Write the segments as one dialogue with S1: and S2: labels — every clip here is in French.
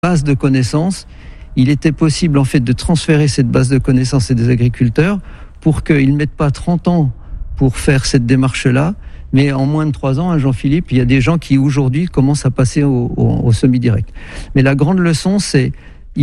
S1: base de connaissances, il était possible en fait de transférer cette base de connaissances à des agriculteurs pour qu'ils ne mettent pas 30 ans pour faire cette démarche-là, mais en moins de 3 ans, Jean-Philippe, il y a des gens qui aujourd'hui commencent à passer au semi-direct. Mais la grande leçon, c'est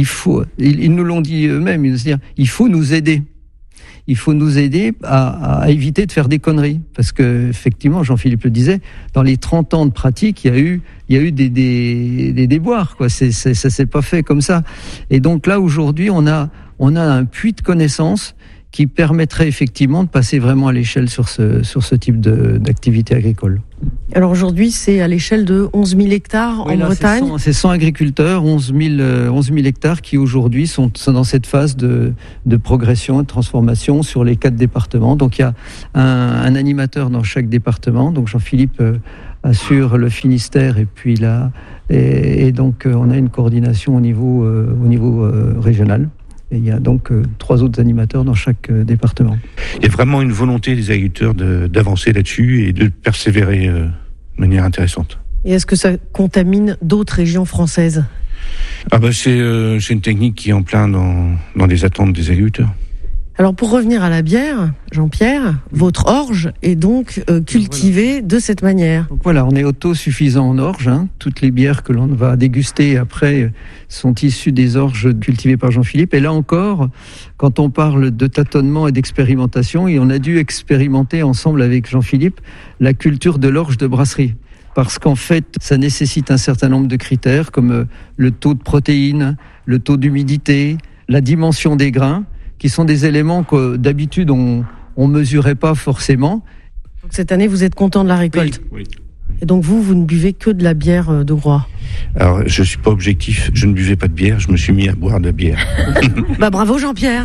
S1: ils nous l'ont dit eux-mêmes, c'est-à-dire il faut nous aider. Il faut nous aider à éviter de faire des conneries. Parce que, effectivement, Jean-Philippe le disait, dans les 30 ans de pratique, il y a eu des déboires, quoi. Ça s'est pas fait comme ça. Et donc là, aujourd'hui, on a un puits de connaissances qui permettrait effectivement de passer vraiment à l'échelle sur ce type d'activité agricole.
S2: Alors aujourd'hui, c'est à l'échelle de 11 000 hectares en Bretagne.
S1: C'est 100 agriculteurs, 11 000 hectares qui aujourd'hui sont dans cette phase de progression et de transformation sur les 4 départements. Donc il y a un animateur dans chaque département. Donc Jean-Philippe assure le Finistère et puis là, et donc on a une coordination au niveau régional. Et il y a donc 3 autres animateurs dans chaque département.
S3: Il y a vraiment une volonté des agriculteurs d'avancer là-dessus et de persévérer de manière intéressante.
S2: Et est-ce que ça contamine d'autres régions françaises ?
S3: C'est une technique qui est en plein dans les attentes des agriculteurs.
S2: Alors pour revenir à la bière, Jean-Pierre, votre orge est donc cultivée de cette manière.
S1: Donc voilà, on est autosuffisant en orge. Toutes les bières que l'on va déguster après sont issues des orges cultivées par Jean-Philippe. Et là encore, quand on parle de tâtonnement et d'expérimentation, et on a dû expérimenter ensemble avec Jean-Philippe la culture de l'orge de brasserie. Parce qu'en fait, ça nécessite un certain nombre de critères comme le taux de protéines, le taux d'humidité, la dimension des grains, qui sont des éléments que d'habitude on mesurait pas forcément.
S2: Donc cette année, vous êtes content de la récolte ?
S3: Oui.
S2: Et donc vous ne buvez que de la bière de Groix ?
S3: Alors je suis pas objectif, je ne buvais pas de bière, je me suis mis à boire de la bière.
S2: Bravo Jean-Pierre.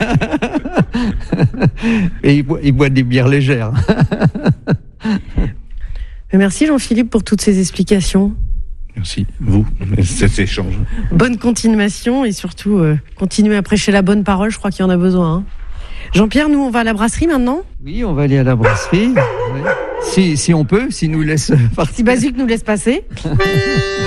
S1: Et il boit des bières légères.
S2: Merci Jean-Philippe pour toutes ces explications.
S3: Merci, vous, cet échange.
S2: Bonne continuation et surtout, continuez à prêcher la bonne parole, je crois qu'il y en a besoin. Jean-Pierre, nous, on va à la brasserie maintenant ?
S1: Oui, on va aller à la brasserie. Si on peut, s'il nous laisse partir.
S2: Si Bazuc nous laisse passer.